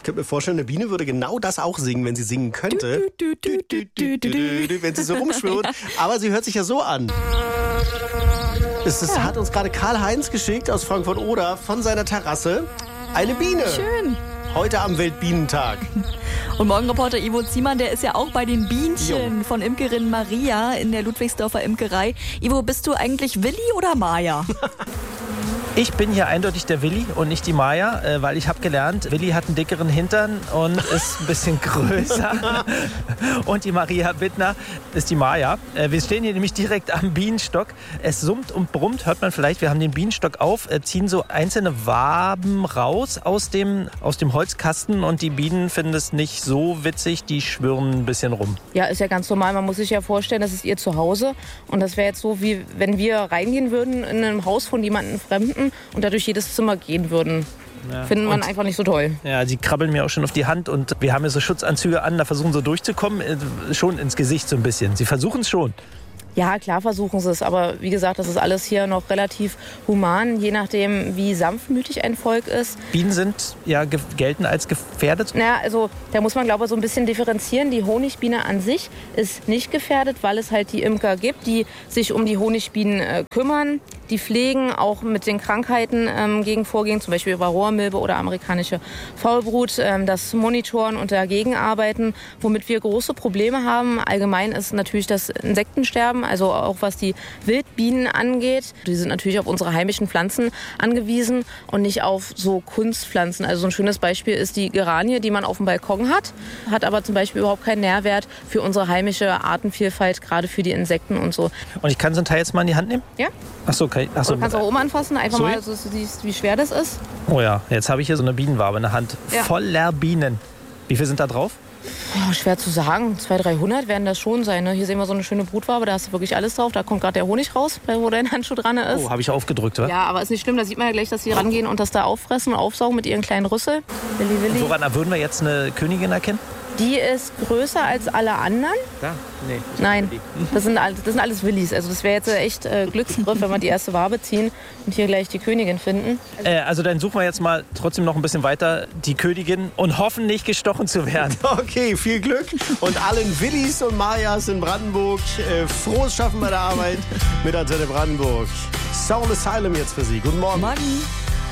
Ich könnte mir vorstellen, eine Biene würde genau das auch singen, wenn sie singen könnte. Wenn sie so rumschwirrt. Aber sie hört sich ja so an. Es hat uns gerade Karl-Heinz geschickt aus Frankfurt-Oder von seiner Terrasse. Eine Biene. Schön. Heute am Weltbienentag. Und Morgenreporter Ivo Ziemann, der ist ja auch bei den Bienchen von Imkerin Maria in der Ludwigsdorfer Imkerei. Ivo, bist du eigentlich Willi oder Maja? Ich bin hier eindeutig der Willi und nicht die Maja, weil ich habe gelernt, Willi hat einen dickeren Hintern und ist ein bisschen größer. Und die Maria Bittner ist die Maja. Wir stehen hier nämlich direkt am Bienenstock. Es summt und brummt, hört man vielleicht. Wir haben den Bienenstock auf, ziehen so einzelne Waben raus aus dem Holzkasten und die Bienen finden es nicht so witzig, die schwirren ein bisschen rum. Ja, ist ja ganz normal. Man muss sich ja vorstellen, das ist ihr Zuhause. Und das wäre jetzt so, wie wenn wir reingehen würden in einem Haus von jemandem Fremden und da durch jedes Zimmer gehen würden. Ja. Findet man einfach nicht so toll. Ja, sie krabbeln mir auch schon auf die Hand und wir haben ja so Schutzanzüge an, da versuchen sie durchzukommen, schon ins Gesicht so ein bisschen. Sie versuchen es schon. Ja, klar versuchen sie es, aber wie gesagt, das ist alles hier noch relativ human, je nachdem, wie sanftmütig ein Volk ist. Bienen sind ja gelten als gefährdet? Naja, also da muss man, glaube ich, so ein bisschen differenzieren. Die Honigbiene an sich ist nicht gefährdet, weil es halt die Imker gibt, die sich um die Honigbienen kümmern, die pflegen, auch mit den Krankheiten gegen vorgehen, zum Beispiel Varroamilbe oder amerikanische Faulbrut, das monitoren und dagegen arbeiten. Womit wir große Probleme haben, allgemein ist natürlich das Insektensterben, also auch was die Wildbienen angeht. Die sind natürlich auf unsere heimischen Pflanzen angewiesen und nicht auf so Kunstpflanzen. Also so ein schönes Beispiel ist die Geranie, die man auf dem Balkon hat aber zum Beispiel überhaupt keinen Nährwert für unsere heimische Artenvielfalt, gerade für die Insekten und so. Und ich kann so ein Teil jetzt mal in die Hand nehmen? Ja. Achso, okay. Du kannst auch oben anfassen, einfach mal, so siehst, wie schwer das ist. Oh ja, jetzt habe ich hier so eine Bienenwabe in der Hand. Ja. Voller Bienen. Wie viel sind da drauf? Oh, schwer zu sagen. 200, 300 werden das schon sein. Ne? Hier sehen wir so eine schöne Brutwabe, da hast du wirklich alles drauf. Da kommt gerade der Honig raus, wo dein Handschuh dran ist. Oh, habe ich aufgedrückt, oder? Ja, aber ist nicht schlimm. Da sieht man ja gleich, dass sie rangehen und das da auffressen und aufsaugen mit ihren kleinen Rüssel. Willi, Willi. Woran würden wir jetzt eine Königin erkennen? Die ist größer als alle anderen. Da? Nee. Nein, das sind alles Willis. Also das wäre jetzt echt Glücksgriff, wenn wir die erste Wabe ziehen und hier gleich die Königin finden. Also dann suchen wir jetzt mal trotzdem noch ein bisschen weiter die Königin und hoffen nicht gestochen zu werden. Okay, viel Glück und allen Willis und Majas in Brandenburg frohes Schaffen bei der Arbeit mit Antenne Brandenburg. Soul Asylum jetzt für Sie. Guten Morgen. Morgen.